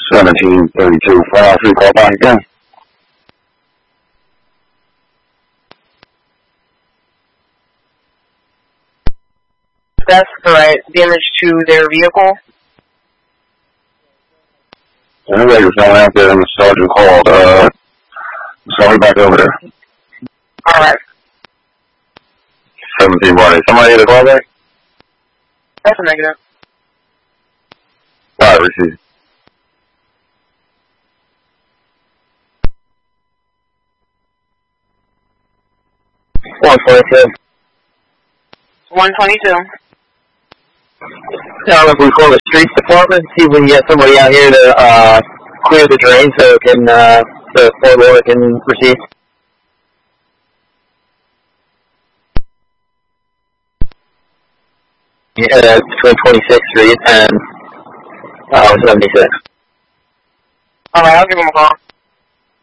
1732, 5-3, call back again. That's correct. Damage to their vehicle. Anyway, you're going out there and the sergeant called, sorry, back over there. Alright. 17 body. Somebody hit a call back? That's a negative. Alright, receive. 122. 122. Now, if we call the streets department, see if we can get somebody out here to clear the drain so it can the floor can proceed. Between 26th Street and 76. Alright, I'll give him a call.